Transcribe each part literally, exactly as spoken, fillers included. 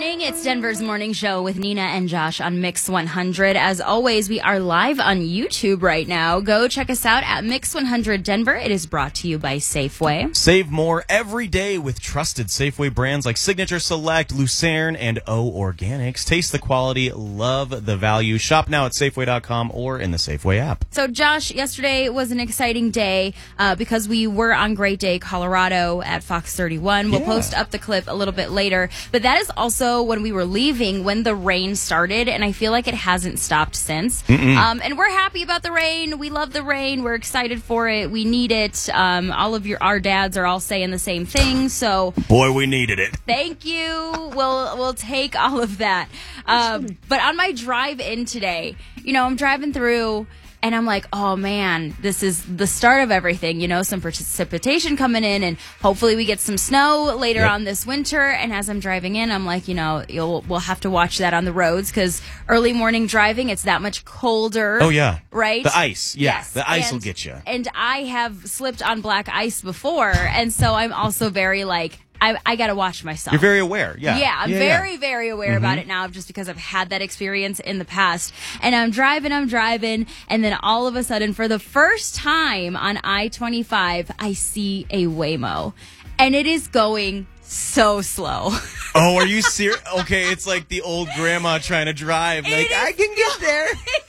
morning. It's Denver's Morning Show with Nina and Josh on Mix one hundred. As always, we are live on YouTube right now. Go check us out at Mix one hundred Denver. It is brought to you by Safeway. Save more every day with trusted Safeway brands like Signature Select, Lucerne, and O Organics. Taste the quality, love the value. Shop now at Safeway dot com or in the Safeway app. So, Josh, yesterday was an exciting day uh, because we were on Great Day, Colorado at Fox thirty-one. We'll Yeah. post up the clip a little bit later. But that is also when we were leaving, when the rain started, and I feel like it hasn't stopped since. Um, and we're happy about the rain. We love the rain. We're excited for it. We need it. Um, all of your our dads are all saying the same thing. So, Boy, we needed it. thank you. We'll we'll take all of that. Um, but on my drive in today, you know, I'm driving through. And I'm like, oh, man, this is the start of everything, you know, some precipitation coming in, and hopefully we get some snow later Yep. on this winter. And as I'm driving in, I'm like, you know, you'll we'll have to watch that on the roads because early morning driving, it's that much colder. Oh, yeah. Right? The ice. Yeah. Yes. The ice And- will get you. And I have slipped on black ice before, and so I'm also very, like, I, I got to watch myself. You're very aware. Yeah. Yeah, I'm yeah, very, yeah. very aware about it now just because I've had that experience in the past. And I'm driving, I'm driving, and then all of a sudden, for the first time on I twenty-five, I see a Waymo. And it is going so slow. Oh, are you serious? Okay, it's like the old grandma trying to drive. Like, It is I can get there.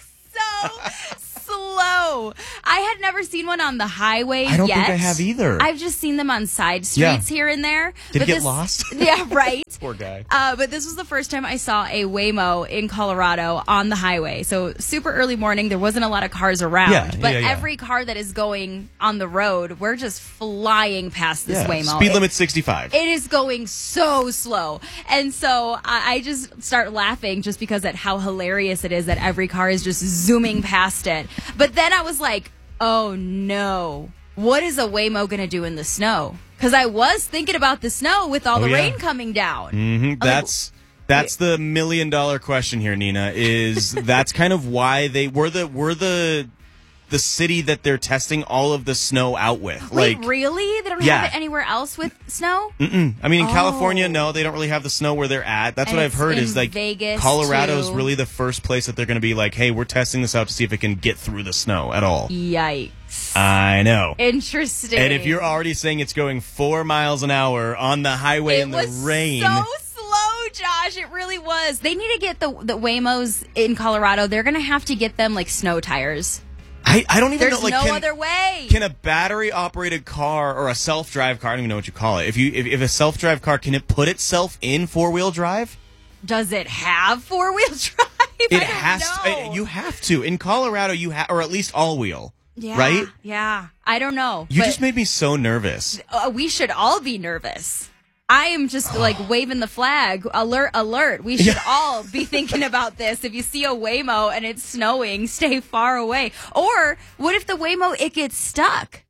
so slow. I had never seen one on the highway I don't yet. think I have either. I've just seen them on side streets Yeah. here and there. Did but it get this- lost? Yeah, right. Poor guy. Uh, but this was the first time I saw a Waymo in Colorado on the highway. So super early morning, there wasn't a lot of cars around. Yeah, but yeah, yeah. every car that is going on the road, we're just flying past this Yeah. Waymo. Speed It- limit sixty-five. it is going so slow. And so I, I just start laughing just because at how hilarious it is that every car is just zooming past it. But then I was like, oh no, what is a Waymo going to do in the snow? Because I was thinking about the snow with all Oh, the yeah. rain coming down. hmm That's that's the million dollar question here, Nina. Is that's kind of why they were the were the the city that they're testing all of the snow out with. Wait, like, really? They don't yeah. have it anywhere else with snow? Mm-mm. I mean, in Oh. California, no, they don't really have the snow where they're at. That's And what I've it's heard. in Is like Vegas, Colorado's too. really the first place that they're going to be like, hey, we're testing this out to see if it can get through the snow at all. Yikes. I know. Interesting. And if you're already saying it's going four miles an hour on the highway it in the was rain. so slow, Josh. It really was. They need to get the the Waymos in Colorado. They're going to have to get them like snow tires. I, I don't even There's know. Like, no can, other way. Can a battery-operated car or a self-drive car, I don't even know what you call it, if you if, if a self-drive car, can it put itself in four-wheel drive? Does it have four wheel drive? It I don't has know. to. You have to. In Colorado, you have, or at least all-wheel, yeah, right? Yeah. I don't know. You but, just made me so nervous. uh, we should all be nervous. I am just like waving the flag. Alert, alert. We should Yeah. all be thinking about this. If you see a Waymo and it's snowing, stay far away. Or what if the Waymo, it gets stuck?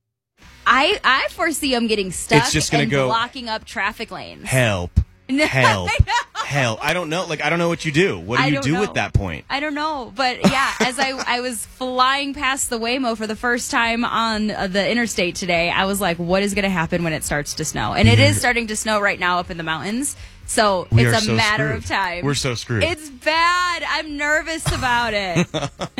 I I foresee them getting stuck It's just gonna and go- blocking up traffic lanes. Help. No, Help. I know. Help. I don't know. Like, I don't know what you do. What do I you don't do know. at that point? I don't know, but yeah, as I I was flying past the Waymo for the first time on uh, the interstate today, I was like, what is going to happen when it starts to snow? And it is starting to snow right now up in the mountains. So We it's are a so matter screwed. of time. We're so screwed. It's bad. I'm nervous about it.